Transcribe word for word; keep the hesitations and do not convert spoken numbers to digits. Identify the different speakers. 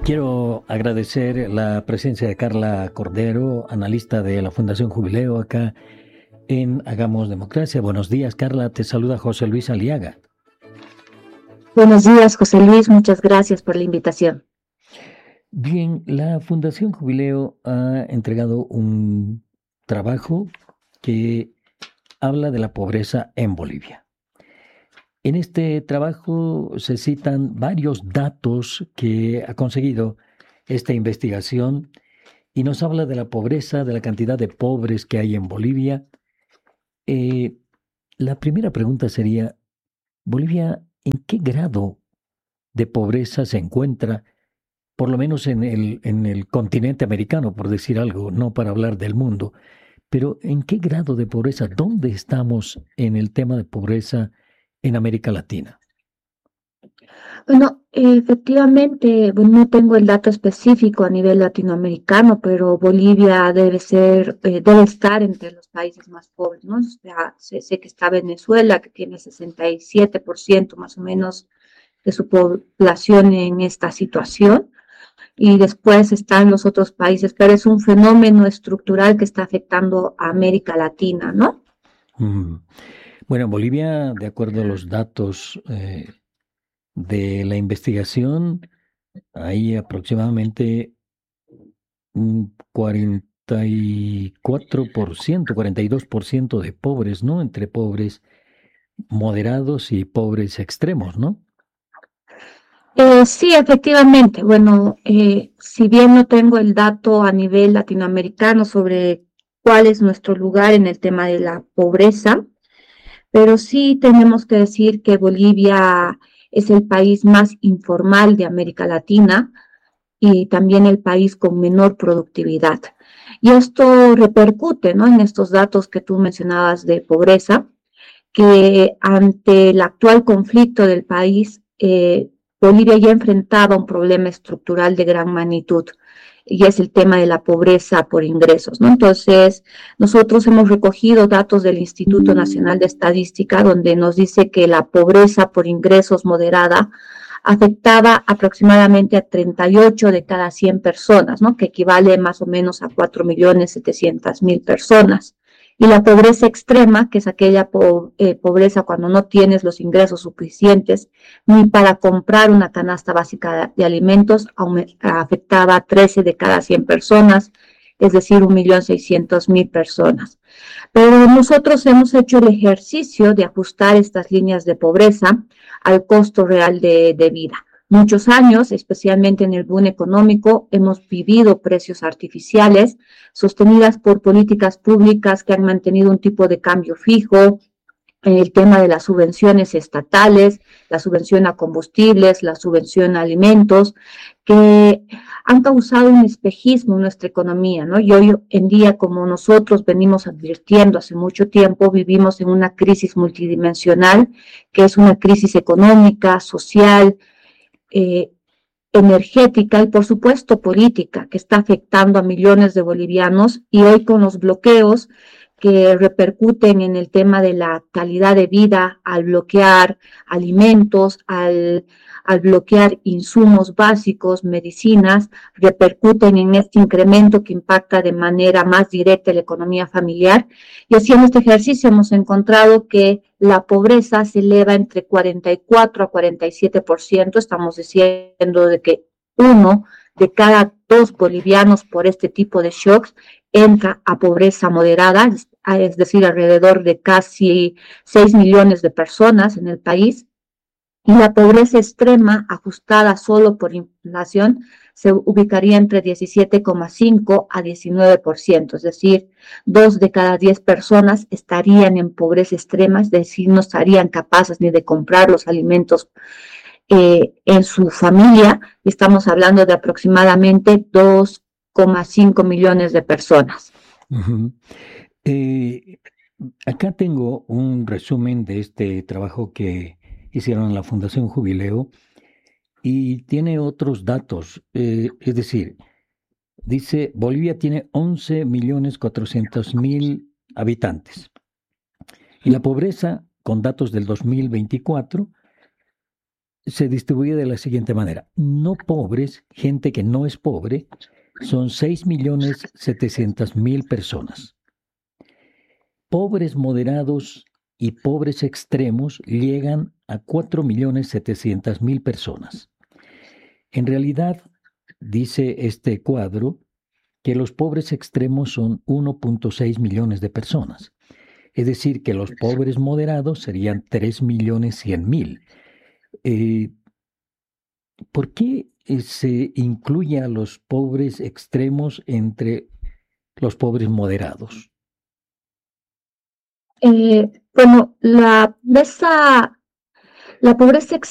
Speaker 1: Quiero agradecer la presencia de Carla Cordero, analista de la Fundación Jubileo, acá en Hagamos Democracia. Buenos días, Carla. Te saluda José Luis Aliaga.
Speaker 2: Buenos días, José Luis. Muchas gracias por la invitación.
Speaker 1: Bien, la Fundación Jubileo ha entregado un trabajo que habla de la pobreza en Bolivia. En este trabajo se citan varios datos que ha conseguido esta investigación y nos habla de la pobreza, de la cantidad de pobres que hay en Bolivia. Eh, la primera pregunta sería, ¿Bolivia en qué grado de pobreza se encuentra, por lo menos en el, en el continente americano, por decir algo, no para hablar del mundo, pero en qué grado de pobreza, dónde estamos en el tema de pobreza en América Latina?
Speaker 2: Bueno, efectivamente, bueno, no tengo el dato específico a nivel latinoamericano, pero Bolivia debe ser, eh, debe estar entre los países más pobres, ¿no? O sea, sé, sé que está Venezuela, que tiene sesenta y siete por ciento más o menos de su población en esta situación, y después están los otros países, pero es un fenómeno estructural que está afectando a América Latina, ¿no?
Speaker 1: Mm. Bueno, en Bolivia, de acuerdo a los datos eh, de la investigación, hay aproximadamente un cuarenta y cuatro por ciento, cuarenta y dos por ciento de pobres, ¿no? Entre pobres moderados y pobres extremos, ¿no?
Speaker 2: Eh, sí, efectivamente. Bueno, eh, si bien no tengo el dato a nivel latinoamericano sobre cuál es nuestro lugar en el tema de la pobreza, pero sí tenemos que decir que Bolivia es el país más informal de América Latina y también el país con menor productividad. Y esto repercute, ¿no?, en estos datos que tú mencionabas de pobreza, que ante el actual conflicto del país, eh, Bolivia ya enfrentaba un problema estructural de gran magnitud, y es el tema de la pobreza por ingresos, ¿no? Entonces, nosotros hemos recogido datos del Instituto Nacional de Estadística, donde nos dice que la pobreza por ingresos moderada afectaba aproximadamente a treinta y ocho de cada cien personas, ¿no?, que equivale más o menos a cuatro millones setecientas mil personas. Y la pobreza extrema, que es aquella po eh, pobreza cuando no tienes los ingresos suficientes ni para comprar una canasta básica de alimentos, afectaba a trece de cada cien personas, es decir, un millón seiscientos mil personas. Pero nosotros hemos hecho el ejercicio de ajustar estas líneas de pobreza al costo real de, de vida. Muchos años, especialmente en el boom económico, hemos vivido precios artificiales sostenidas por políticas públicas que han mantenido un tipo de cambio fijo, el tema de las subvenciones estatales, la subvención a combustibles, la subvención a alimentos, que han causado un espejismo en nuestra economía, ¿no? Y hoy en día, como nosotros venimos advirtiendo hace mucho tiempo, vivimos en una crisis multidimensional, que es una crisis económica, social, eh, energética y, por supuesto, política, que está afectando a millones de bolivianos, y hoy con los bloqueos que repercuten en el tema de la calidad de vida, al bloquear alimentos, al, al bloquear insumos básicos, medicinas, repercuten en este incremento que impacta de manera más directa la economía familiar. Y haciendo este ejercicio hemos encontrado que la pobreza se eleva entre cuarenta y cuatro a cuarenta y siete por ciento. Estamos diciendo de que uno de cada dos bolivianos por este tipo de shocks entra a pobreza moderada, es decir, alrededor de casi seis millones de personas en el país. Y la pobreza extrema, ajustada solo por inflación, se ubicaría entre diecisiete coma cinco a diecinueve por ciento, es decir, dos de cada diez personas estarían en pobreza extrema, es decir, no estarían capaces ni de comprar los alimentos eh, en su familia, y estamos hablando de aproximadamente dos coma cinco millones de personas.
Speaker 1: Uh-huh. Eh, acá tengo un resumen de este trabajo que hicieron en la Fundación Jubileo y tiene otros datos. Eh, es decir, dice, Bolivia tiene once millones cuatrocientos mil habitantes y la pobreza, con datos del dos mil veinticuatro, se distribuye de la siguiente manera. No pobres, gente que no es pobre, son seis millones setecientos mil personas. Pobres moderados y pobres extremos llegan a cuatro millones setecientos mil personas. En realidad, dice este cuadro, que los pobres extremos son uno punto seis millones de personas. Es decir, que los pobres moderados serían tres millones cien mil. Eh, ¿Por qué eh, se incluye a los pobres extremos entre los pobres moderados?
Speaker 2: Eh, bueno, la pobreza, la pobreza